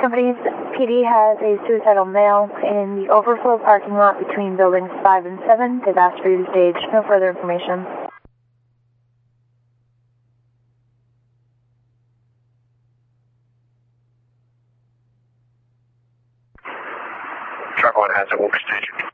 Companies, PD has a suicidal male in the overflow parking lot between buildings 5 and 7. They've asked for you to stage. No further information. Truck 1 has it. We'll be staging.